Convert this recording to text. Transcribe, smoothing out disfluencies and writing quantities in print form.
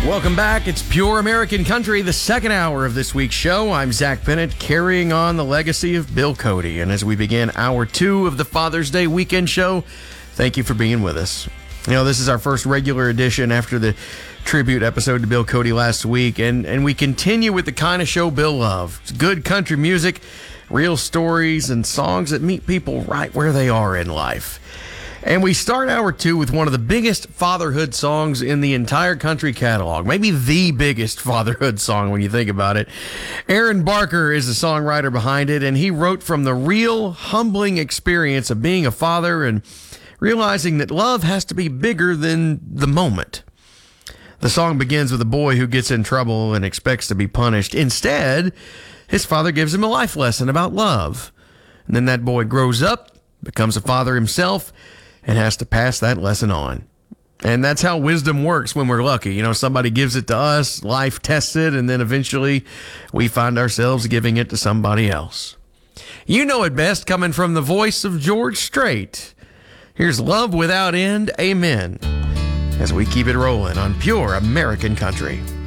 Welcome back. It's Pure American Country, the second hour of this week's show. I'm Zach Bennett, carrying on the legacy of Bill Cody. And as we begin hour 2 of the Father's Day weekend show, thank you for being with us. You know, this is our first regular edition after the tribute episode to Bill Cody last week. And we continue with the kind of show Bill loved. It's good country music, real stories, and songs that meet people right where they are in life. And we start hour 2 with one of the biggest fatherhood songs in the entire country catalog. Maybe the biggest fatherhood song when you think about it. Aaron Barker is the songwriter behind it, and he wrote from the real humbling experience of being a father and realizing that love has to be bigger than the moment. The song begins with a boy who gets in trouble and expects to be punished. Instead, his father gives him a life lesson about love. And then that boy grows up, becomes a father himself, and has to pass that lesson on. And that's how wisdom works when we're lucky. You know, somebody gives it to us, life tests it, and then eventually we find ourselves giving it to somebody else. You know it best coming from the voice of George Strait. Here's Love Without End, Amen, as we keep it rolling on Pure American Country.